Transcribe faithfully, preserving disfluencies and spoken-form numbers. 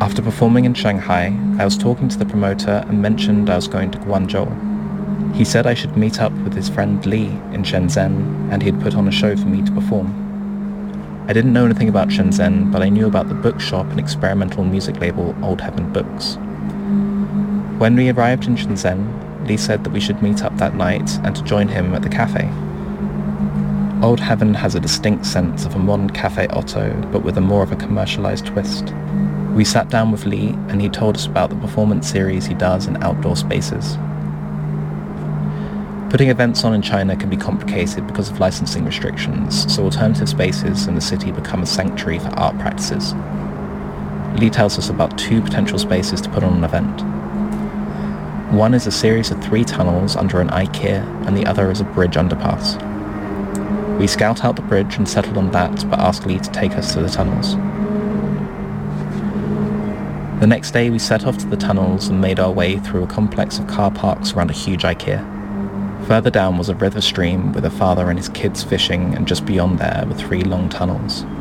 After performing in Shanghai, I was talking to the promoter and mentioned I was going to Guangzhou. He said I should meet up with his friend Li in Shenzhen, and he had put on a show for me to perform. I didn't know anything about Shenzhen, but I knew about the bookshop and experimental music label Old Heaven Books. When we arrived in Shenzhen, Li said that we should meet up that night and to join him at the cafe. Old Heaven has a distinct sense of a modern Cafe Otto, but with a more of a commercialized twist. We sat down with Li, and he told us about the performance series he does in outdoor spaces. Putting events on in China can be complicated because of licensing restrictions, so alternative spaces in the city become a sanctuary for art practices. Li tells us about two potential spaces to put on an event. One is a series of three tunnels under an IKEA, and the other is a bridge underpass. We scout out the bridge and settled on that, but asked Li to take us to the tunnels. The next day we set off to the tunnels and made our way through a complex of car parks around a huge IKEA. Further down was a river stream with a father and his kids fishing, and just beyond there were three long tunnels.